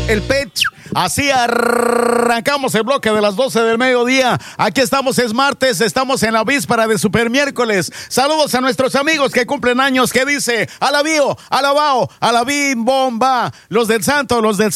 el Pet. Así arrancamos el bloque de las 12 del mediodía. Aquí estamos, es martes, estamos en la víspera de Super Miércoles. Saludos a nuestros amigos que cumplen años, que dice alabío, alabao, alabim, bomba. Los del Santo, los del